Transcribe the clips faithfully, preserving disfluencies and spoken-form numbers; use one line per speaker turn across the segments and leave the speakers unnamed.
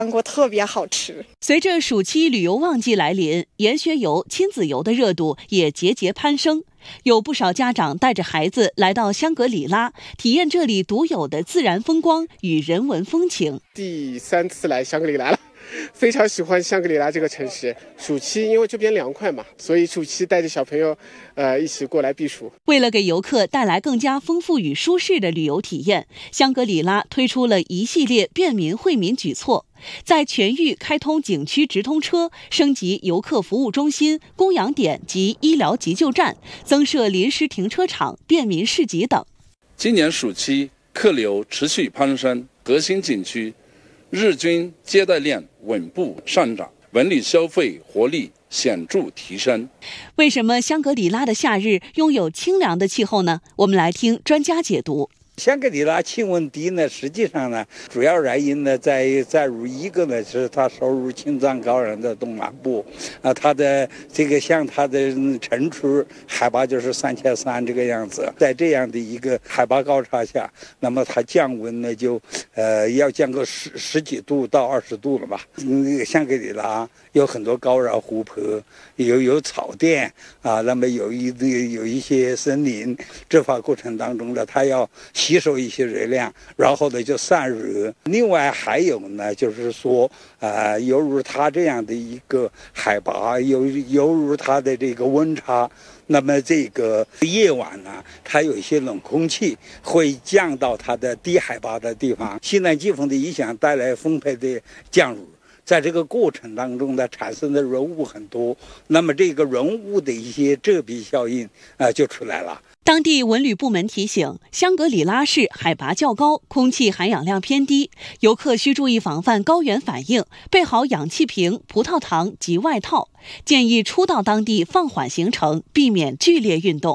韩国特别好吃。
随着暑期旅游旺季来临，研学游、亲子游的热度也节节攀升。有不少家长带着孩子来到香格里拉，体验这里独有的自然风光与人文风情。
第三次来香格里拉了，非常喜欢香格里拉这个城市。暑期因为这边凉快嘛，所以暑期带着小朋友呃一起过来避暑。
为了给游客带来更加丰富与舒适的旅游体验，香格里拉推出了一系列便民惠民举措。在全域开通景区直通车，升级游客服务中心、供养点及医疗急救站，增设临时停车场、便民市集等。
今年暑期客流持续攀升，核心景区日均接待量稳步上涨，文旅消费活力显著提升。
为什么香格里拉的夏日拥有清凉的气候呢？我们来听专家解读。
香格里拉气温低呢，实际上呢，主要原因呢在在于一个呢是它收入青藏高原的东南部，啊，它的这个像它的城区海拔就是三千三这个样子，在这样的一个海拔高差下，那么它降温呢就呃要降个十十几度到二十度了吧。嗯，香格里拉有很多高原湖泊，有有草甸啊，那么有一有一些森林，执法过程当中呢，它要吸收一些热量，然后呢就散热。另外还有呢，就是说，呃，犹如它这样的一个海拔，犹犹如它的这个温差，那么这个夜晚呢，它有一些冷空气会降到它的低海拔的地方，西南季风的影响带来丰沛的降雨。在这个过程当中呢，产生的浓雾很多，那么这个浓雾的一些遮蔽效应啊、呃、就出来了。
当地文旅部门提醒，香格里拉市海拔较高，空气含氧量偏低，游客需注意防范高原反应，备好氧气瓶、葡萄糖及外套。建议初到当地放缓行程，避免剧烈运动。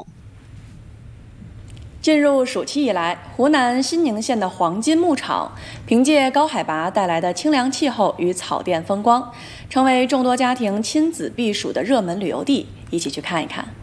进入暑期以来，湖南新宁县的黄金牧场凭借高海拔带来的清凉气候与草甸风光，成为众多家庭亲子避暑的热门旅游地。一起去看一看。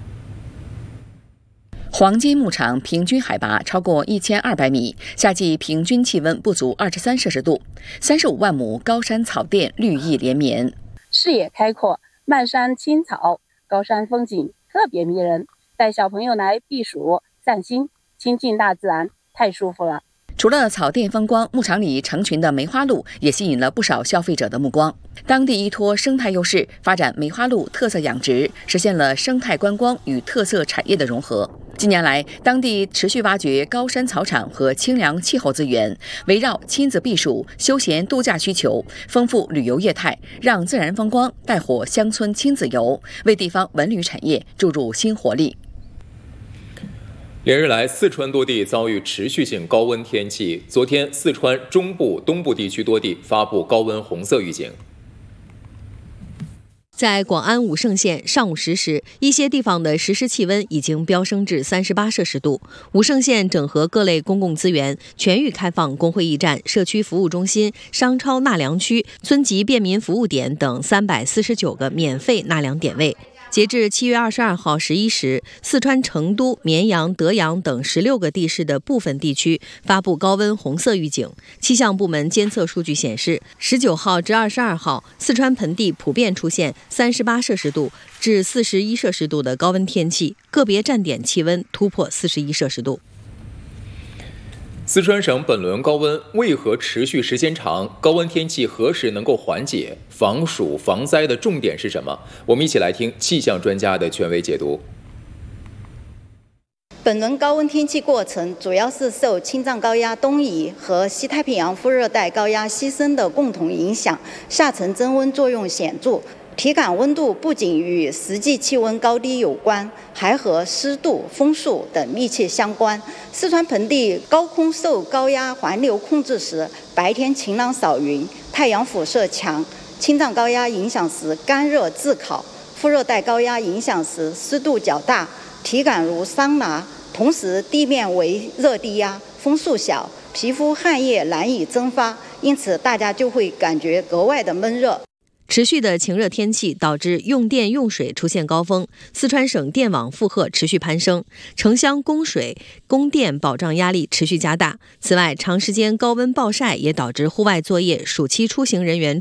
黄金牧场平均海拔超过一千二百米，夏季平均气温不足二十三摄氏度，三十五万亩高山草甸绿意连绵，
视野开阔，漫山青草，高山风景特别迷人，带小朋友来避暑散心，亲近大自然，太舒服了。
除了草甸风光，牧场里成群的梅花鹿也吸引了不少消费者的目光。当地依托生态优势，发展梅花鹿特色养殖，实现了生态观光与特色产业的融合。近年来，当地持续挖掘高山草场和清凉气候资源，围绕亲子避暑、休闲度假需求，丰富旅游业态，让自然风光带火乡村亲子游，为地方文旅产业注入新活力。
连日来，四川多地遭遇持续性高温天气。昨天，四川中部、东部地区多地发布高温红色预警。
在广安武胜县上午十时，一些地方的实时气温已经飙升至三十八摄氏度。武胜县整合各类公共资源，全域开放公会驿站、社区服务中心、商超纳凉区、村级便民服务点等三百四十九个免费纳凉点位。截至七月二十二号十一时，四川成都、绵阳、德阳等十六个地市的部分地区发布高温红色预警。气象部门监测数据显示，十九号至二十二号，四川盆地普遍出现三十八摄氏度至四十一摄氏度的高温天气，个别站点气温突破四十一摄氏度。
四川省本轮高温为何持续时间长？高温天气何时能够缓解？防暑防灾的重点是什么？我们一起来听气象专家的权威解读。
本轮高温天气过程主要是受青藏高压东移和西太平洋副热带高压西伸的共同影响，下沉增温作用显著。体感温度不仅与实际气温高低有关，还和湿度、风速等密切相关。四川盆地高空受高压环流控制时，白天晴朗少云，太阳辐射强；青藏高压影响时干热炙烤，副热带高压影响时湿度较大，体感如桑拿。同时，地面为热低压，风速小，皮肤汗液难以蒸发，因此大家就会感觉格外的闷热。
持续的晴热天气导致用电用水出现高峰，四川省电网负荷持续攀升，城乡供水、供电保障压力持续加大。此外，长时间高温暴晒也导致户外作业、暑期出行人员